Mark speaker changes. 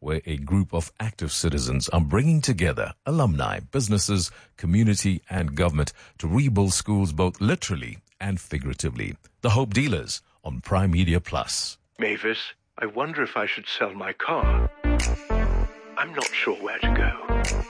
Speaker 1: where a group of active citizens are bringing together alumni, businesses, community, and government to rebuild schools both literally and figuratively. The Hope Dealers on Prime Media Plus.
Speaker 2: Mavis, I wonder if I should sell my car. I'm not sure where to go.